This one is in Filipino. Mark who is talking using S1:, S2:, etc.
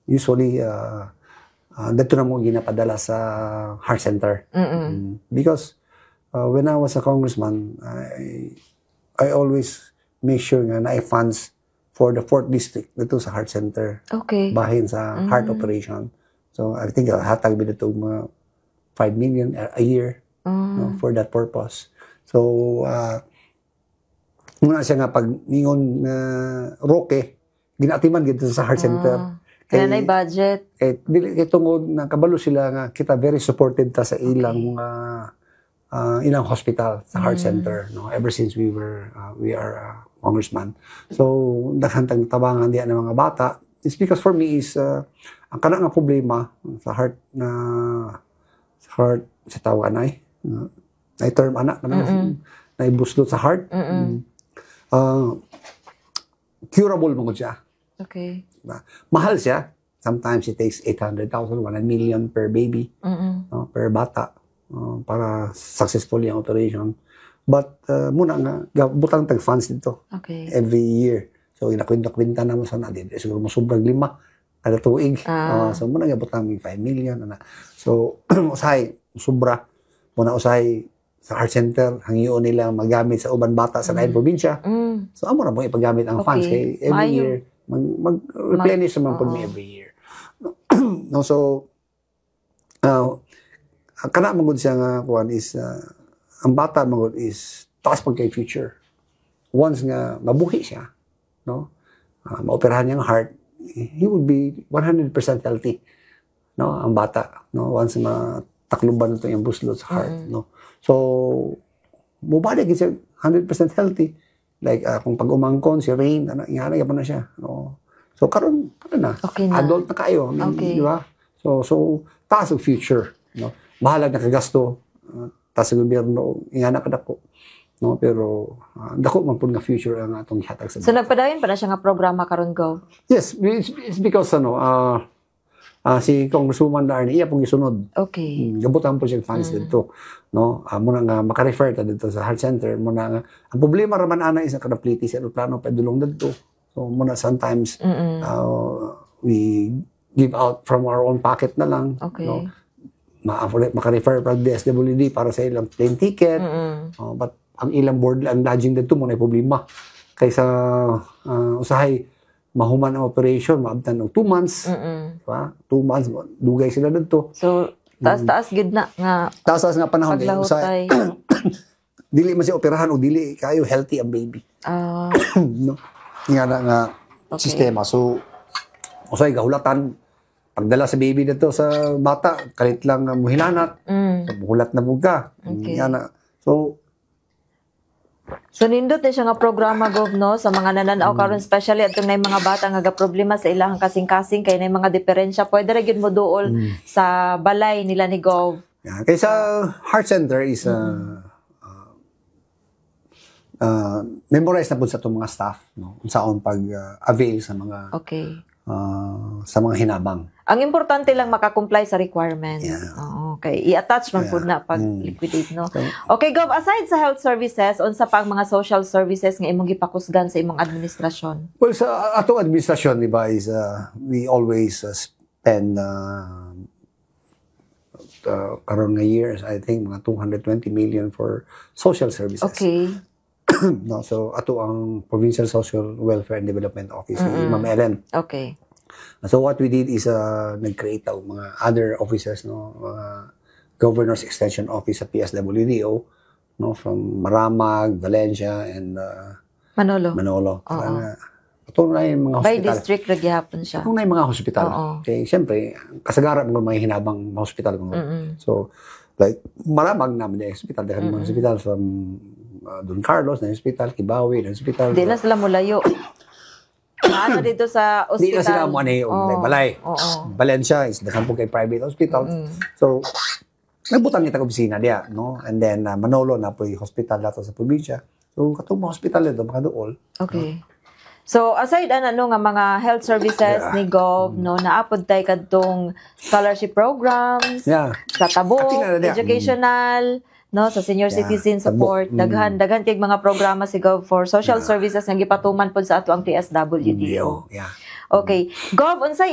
S1: usually dito na mo ginapadala sa heart center. Because when I was a congressman, I always make sure nga na funds for the 4th district dito sa heart center.
S2: Okay.
S1: Bahin sa heart operation. So I think hatag bi dito mga 5 million a year no, for that purpose. So muna siya nga pag ningon na Roque ginatiman gito sa heart center.
S2: Kaya na budget.
S1: Tungod na kabalo sila nga kita very supported ta sa ilang ilang hospital sa heart center no ever since we are congressman. So daghang tabangan diya ng mga bata. It's because for me is ang kana nga problema sa heart sa tawa na ay term anak na ibuslot sa heart. Curable mo siya.
S2: Okay.
S1: Mahal siya. Sometimes it takes 800,000, 1 million per baby, per bata, para successfully ang operation. But muna nga, butang tag-funds dito.
S2: Okay.
S1: Every year. So, inakwinta-kwinta na mo sa natin. Siguro mo sobrang 5 kada tuig. So, muna nga butang 5 million. So, usahay, sobra. Muna usahay sa heart center, hangiyon nila magamit sa uban bata sa lain probinsya. So, amo na mo ipagamit ang funds kay every year. Mag-replenish naman po every year. No, so, kana magod siya nga kuan is ang bata magod is taas pag kay future. Once nga mabuhi siya, no? Maoperahan niya ang heart, he would be 100% healthy. No, ang bata, no? Once matakluban nito yung buslot sa heart, no? So, mubalik siya 100% healthy. Like kung pag umangkon si Rain, ingana pa na siya, no? So karon na.
S2: Okay na.
S1: Adult na kayo, di ba? So taas ang future, no? Mahalag na kagasto, taas ang gobyerno, ingana ka dako, no? Pero dako man pud nga future ang atong gihatag sa.
S2: So nagpadayon pa na siya nga programa karon go.
S1: Yes, it's because si Congresswoman Darnie, iya pong gisunod.
S2: Okay.
S1: Gabutan po siya funds dito, no? Muna nga maka-refer ta dito sa heart center, muna nga ang problema raman ana is kanapliti sa plano pa dulong dito. So muna sometimes we give out from our own pocket na lang, no? Maka-refer pa DSWD para sa ilang plane ticket. But ang ilang board ang lodging dito muna ay problema. Kaysa usahay mahuman ang operation, maabtan ng 2 months. Diba? 2 months, dugay sila dito.
S2: So, taas-taas gid na nga.
S1: Taas-taas nga panahon.
S2: Paglahutay.
S1: Dili man siya operahan o dili kayo healthy ang baby. No? Nga na nga sistema. So, usay gahulatan. Pagdala sa baby dito sa bata, kalit lang muhinanat. Hulat na buga.
S2: Okay.
S1: Nga na. So,
S2: nindot na siya nga programa gov no sa mga nananaw karon especially atong nay mga bata nga problema sa ilahang kasing-kasing kay nay mga diferensya pwede ra gyud mo duol sa balay nila ni gov.
S1: Yeah, kaysa heart center is memorize na pud sa itong mga staff no unsaon pag avail sa mga sa mga hinabang.
S2: Ang importante lang makakomply sa requirements.
S1: Yeah.
S2: Okay. I-attach man po na pag liquidate, no? Okay, Gov, aside sa health services, unsa pang mga social services nga imong gipakusgan sa imong administrasyon?
S1: Well, sa atong administrasyon, di ba, is we always spend karon nga years, I think, mga 220 million for social services.
S2: Okay.
S1: No, so ato ang Provincial Social Welfare and Development Office, Ma'am Ellen.
S2: Okay.
S1: So what we did is nag-create ang mga other offices, no, Governor's Extension Office sa PSWDO, no, from Maramag, Valencia, and Manolo. Ito na yung mga
S2: by
S1: hospital.
S2: district nagyapon siya.
S1: Ito na yung mga hospital. Okay, siyempre, kasagaran ng mga hinabang hospital. So, like, Maramag naman yung hospital. Dahil mga hospital from Don Carlos na hospital, Kibawi na hospital.
S2: Hindi na sila mulayo. Ano dito sa hospital?
S1: Hindi na sila mo yung balay. Valencia is dakan po kay private hospital. So, nagbutang niya opisina diya, no? And then, Manolo na po yung hospital dato sa probinsya. So, katong mga hospital dito, makadool.
S2: Okay. So, aside nga mga health services ni Gov, no, naapod tayo kadtong scholarship programs, sa tabo, educational, no, sa senior citizen support, daghan kay mga programa si Gov for social services nga gipatuman pod sa ato ang PSWDO. Okay. Gov, unsay